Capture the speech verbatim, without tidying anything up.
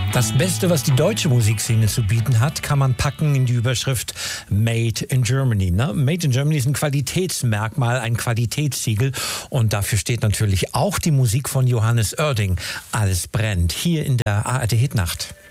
Das Beste, was die deutsche Musikszene zu bieten hat, kann man packen in die Überschrift Made in Germany. Ne? Made in Germany ist ein Qualitätsmerkmal, ein Qualitätssiegel. Und dafür steht natürlich auch die Musik von Johannes Oerding. Alles brennt hier in der A R D Hitnacht.